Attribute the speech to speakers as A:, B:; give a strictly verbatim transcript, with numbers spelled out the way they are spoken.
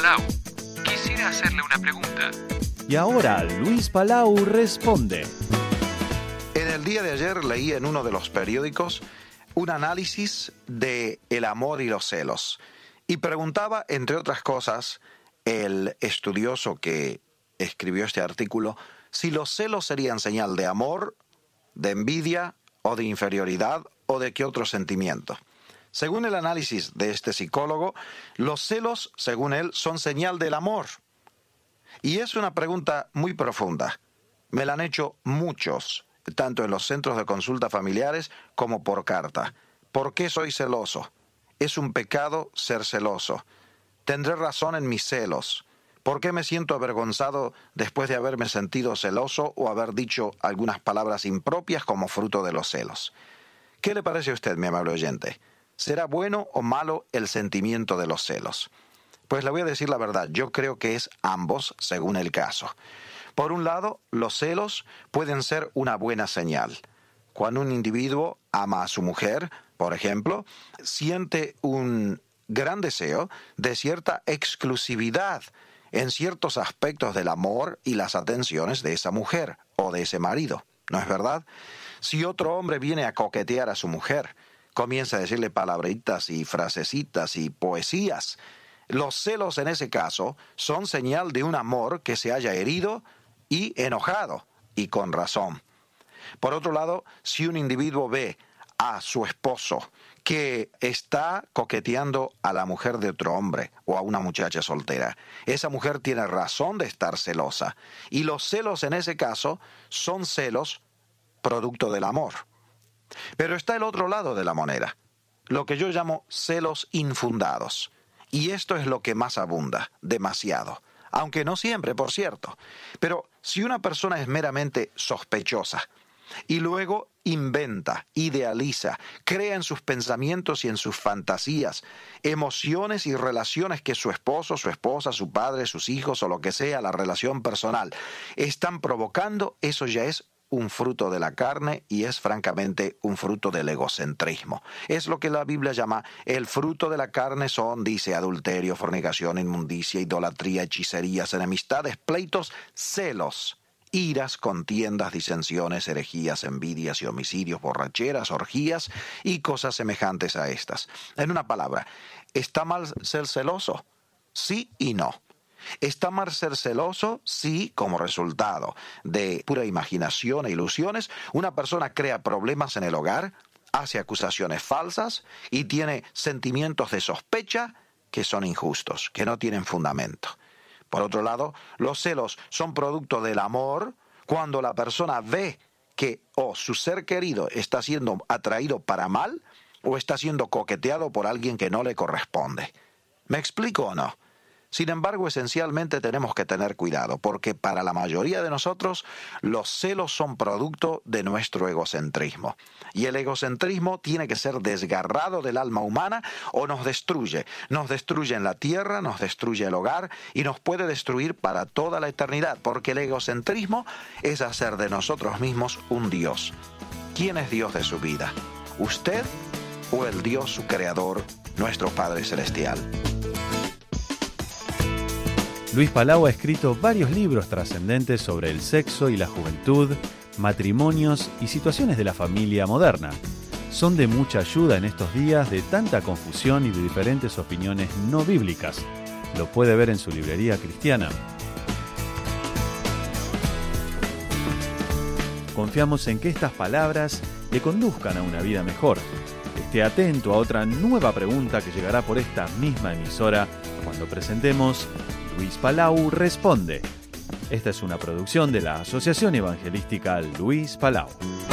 A: Palau. Quisiera hacerle una pregunta.
B: Y ahora Luis Palau responde.
C: En el día de ayer leí en uno de los periódicos un análisis de el amor y los celos. Y preguntaba, entre otras cosas, el estudioso que escribió este artículo, si los celos serían señal de amor, de envidia o de inferioridad o de qué otro sentimiento. Según el análisis de este psicólogo, los celos, según él, son señal del amor. Y es una pregunta muy profunda. Me la han hecho muchos, tanto en los centros de consulta familiares como por carta. ¿Por qué soy celoso? ¿Es un pecado ser celoso? ¿Tendré razón en mis celos? ¿Por qué me siento avergonzado después de haberme sentido celoso o haber dicho algunas palabras impropias como fruto de los celos? ¿Qué le parece a usted, mi amable oyente? ¿Será bueno o malo el sentimiento de los celos? Pues le voy a decir la verdad, yo creo que es ambos según el caso. Por un lado, los celos pueden ser una buena señal. Cuando un individuo ama a su mujer, por ejemplo, siente un gran deseo de cierta exclusividad en ciertos aspectos del amor y las atenciones de esa mujer o de ese marido, ¿no es verdad? Si otro hombre viene a coquetear a su mujer, comienza a decirle palabritas y frasecitas y poesías, los celos en ese caso son señal de un amor que se haya herido y enojado, y con razón. Por otro lado, si un individuo ve a su esposo que está coqueteando a la mujer de otro hombre o a una muchacha soltera, esa mujer tiene razón de estar celosa. Y los celos en ese caso son celos producto del amor. Pero está el otro lado de la moneda, lo que yo llamo celos infundados. Y esto es lo que más abunda, demasiado. Aunque no siempre, por cierto. Pero si una persona es meramente sospechosa y luego inventa, idealiza, crea en sus pensamientos y en sus fantasías emociones y relaciones que su esposo, su esposa, su padre, sus hijos o lo que sea, la relación personal, están provocando, eso ya es un fruto de la carne y es francamente un fruto del egocentrismo. Es lo que la Biblia llama el fruto de la carne son, dice, adulterio, fornicación, inmundicia, idolatría, hechicerías, enemistades, pleitos, celos, iras, contiendas, disensiones, herejías, envidias y homicidios, borracheras, orgías y cosas semejantes a estas. En una palabra, ¿está mal ser celoso? Sí y no. ¿Está mal ser celoso? Sí, como resultado de pura imaginación e ilusiones, una persona crea problemas en el hogar, hace acusaciones falsas y tiene sentimientos de sospecha que son injustos, que no tienen fundamento. Por otro lado, los celos son producto del amor cuando la persona ve que o oh, su ser querido está siendo atraído para mal o está siendo coqueteado por alguien que no le corresponde. ¿Me explico o no? Sin embargo, esencialmente tenemos que tener cuidado, porque para la mayoría de nosotros los celos son producto de nuestro egocentrismo. Y el egocentrismo tiene que ser desgarrado del alma humana o nos destruye. Nos destruye en la tierra, nos destruye el hogar y nos puede destruir para toda la eternidad, porque el egocentrismo es hacer de nosotros mismos un Dios. ¿Quién es Dios de su vida? ¿Usted o el Dios, su creador, nuestro Padre Celestial?
B: Luis Palau ha escrito varios libros trascendentes sobre el sexo y la juventud, matrimonios y situaciones de la familia moderna. Son de mucha ayuda en estos días de tanta confusión y de diferentes opiniones no bíblicas. Lo puede ver en su librería cristiana. Confiamos en que estas palabras le conduzcan a una vida mejor. Esté atento a otra nueva pregunta que llegará por esta misma emisora cuando presentemos Luis Palau Responde. Esta es una producción de la Asociación Evangelística Luis Palau.